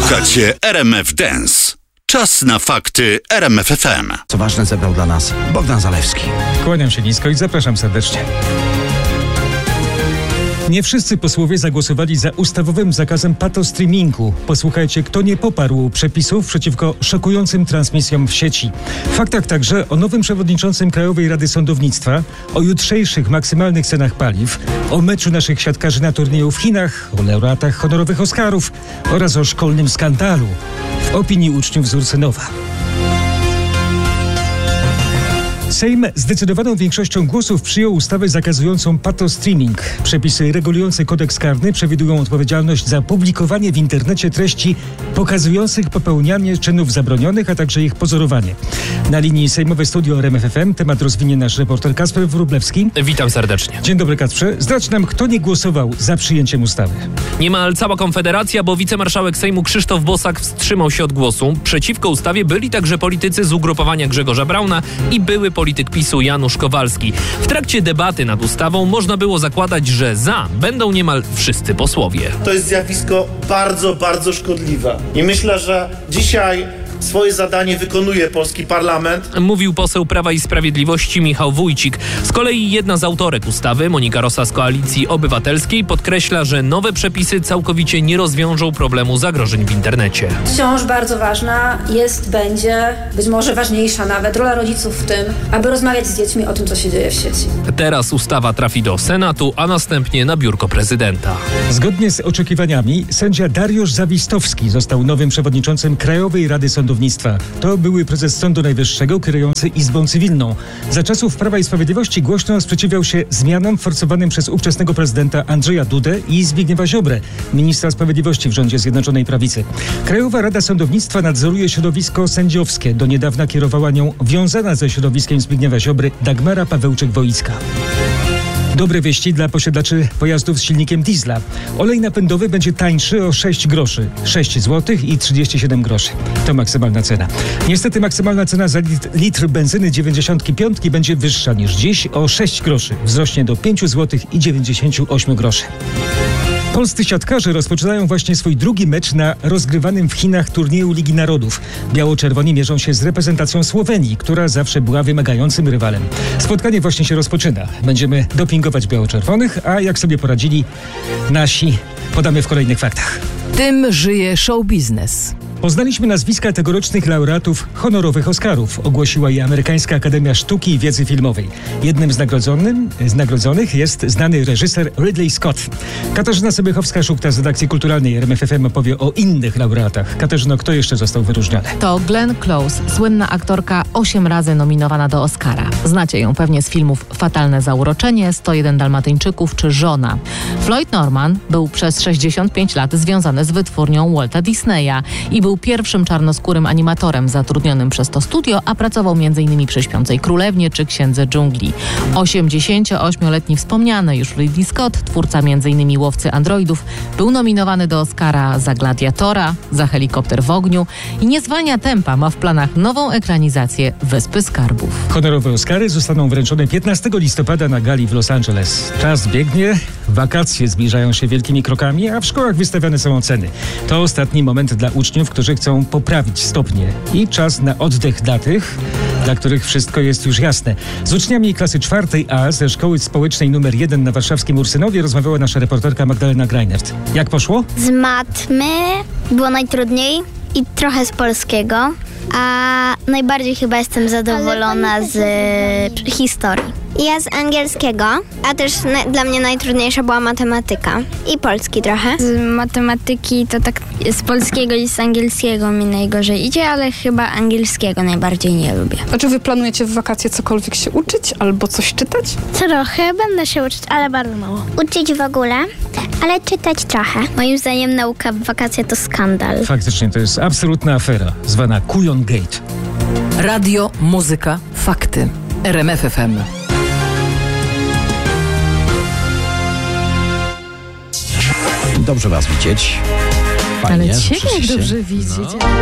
Słuchacie RMF Dance. Czas na fakty RMF FM. Co ważne, zebrał dla nas Bogdan Zalewski. Kłaniam się nisko i zapraszam serdecznie. Nie wszyscy posłowie zagłosowali za ustawowym zakazem patostreamingu. Posłuchajcie, kto nie poparł przepisów przeciwko szokującym transmisjom w sieci. W faktach także o nowym przewodniczącym Krajowej Rady Sądownictwa, o jutrzejszych maksymalnych cenach paliw, o meczu naszych siatkarzy na turnieju w Chinach, o laureatach honorowych Oscarów oraz o szkolnym skandalu w opinii uczniów z Ursynowa. Sejm zdecydowaną większością głosów przyjął ustawę zakazującą patostreaming. Przepisy regulujące kodeks karny przewidują odpowiedzialność za publikowanie w internecie treści pokazujących popełnianie czynów zabronionych, a także ich pozorowanie. Na linii sejmowe studio RMF FM temat rozwinie nasz reporter Kacper Wróblewski. Witam serdecznie. Dzień dobry, Kacprze. Zdradź nam, kto nie głosował za przyjęciem ustawy. Niemal cała Konfederacja, bo wicemarszałek Sejmu Krzysztof Bosak wstrzymał się od głosu. Przeciwko ustawie byli także politycy z ugrupowania Grzegorza Brauna i były polityk PiS-u Janusz Kowalski. W trakcie debaty nad ustawą można było zakładać, że za będą niemal wszyscy posłowie. To jest zjawisko bardzo, bardzo szkodliwe. I myślę, że dzisiaj swoje zadanie wykonuje polski parlament. Mówił poseł Prawa i Sprawiedliwości Michał Wójcik. Z kolei jedna z autorek ustawy, Monika Rosa z Koalicji Obywatelskiej, podkreśla, że nowe przepisy całkowicie nie rozwiążą problemu zagrożeń w internecie. Wciąż bardzo ważna będzie, być może ważniejsza nawet, rola rodziców w tym, aby rozmawiać z dziećmi o tym, co się dzieje w sieci. Teraz ustawa trafi do Senatu, a następnie na biurko prezydenta. Zgodnie z oczekiwaniami sędzia Dariusz Zawistowski został nowym przewodniczącym Krajowej Rady Sądownictwa. To były prezes Sądu Najwyższego kierujący Izbą Cywilną. Za czasów Prawa i Sprawiedliwości głośno sprzeciwiał się zmianom forsowanym przez ówczesnego prezydenta Andrzeja Dudę i Zbigniewa Ziobrę, ministra sprawiedliwości w rządzie Zjednoczonej Prawicy. Krajowa Rada Sądownictwa nadzoruje środowisko sędziowskie. Do niedawna kierowała nią wiązana ze środowiskiem Zbigniewa Ziobry Dagmara Pawełczyk-Woicka. Dobre wieści dla posiadaczy pojazdów z silnikiem diesla. Olej napędowy będzie tańszy o 6 groszy. 6 zł i 37 groszy. To maksymalna cena. Niestety maksymalna cena za litr benzyny 95 będzie wyższa niż dziś o 6 groszy. Wzrośnie do 5 zł i 98 groszy. Polscy siatkarze rozpoczynają właśnie swój drugi mecz na rozgrywanym w Chinach turnieju Ligi Narodów. Biało-czerwoni mierzą się z reprezentacją Słowenii, która zawsze była wymagającym rywalem. Spotkanie właśnie się rozpoczyna. Będziemy dopingować biało-czerwonych, a jak sobie poradzili nasi, podamy w kolejnych faktach. Tym żyje show biznes. Poznaliśmy nazwiska tegorocznych laureatów honorowych Oscarów, ogłosiła je Amerykańska Akademia Sztuki i Wiedzy Filmowej. Jednym z nagrodzonych jest znany reżyser Ridley Scott. Katarzyna Sobiechowska-Szukta z redakcji kulturalnej RMF FM opowie o innych laureatach. Katarzyno, kto jeszcze został wyróżniony? To Glenn Close, słynna aktorka, 8 razy nominowana do Oscara. Znacie ją pewnie z filmów Fatalne zauroczenie, 101 Dalmatyńczyków czy Żona. Floyd Norman był przez 65 lat związany z wytwórnią Walta Disneya i był pierwszym czarnoskórym animatorem zatrudnionym przez to studio, a pracował m.in. przy Śpiącej Królewnie czy Księdze Dżungli. 88-letni wspomniany już Ridley Scott, twórca m.in. Łowcy androidów, był nominowany do Oscara za Gladiatora, za Helikopter w ogniu i nie zwalnia tempa, ma w planach nową ekranizację Wyspy Skarbów. Honorowe Oscary zostaną wręczone 15 listopada na gali w Los Angeles. Czas biegnie, wakacje zbliżają się wielkimi krokami, a w szkołach wystawiane są oceny. To ostatni moment dla uczniów, którzy chcą poprawić stopnie i czas na oddech dla tych, dla których wszystko jest już jasne. Z uczniami klasy 4A ze Szkoły Społecznej nr 1 na warszawskim Ursynowie rozmawiała nasza reporterka Magdalena Greinert. Jak poszło? Z matmy było najtrudniej i trochę z polskiego, a najbardziej chyba jestem zadowolona z historii. Ja z angielskiego, a też dla mnie najtrudniejsza była matematyka i polski trochę. Z matematyki to tak z polskiego i z angielskiego mi najgorzej idzie, ale chyba angielskiego najbardziej nie lubię. A czy wy planujecie w wakacje cokolwiek się uczyć albo coś czytać? Trochę będę się uczyć, ale bardzo mało. Uczyć w ogóle, ale czytać trochę. Moim zdaniem nauka w wakacje to skandal. Faktycznie to jest absolutna afera, zwana Kujon Gate. Radio, muzyka, fakty. RMF FM. Dobrze was widzieć. Fajnie, Ale ciebie rzeczywiście. dobrze widzieć.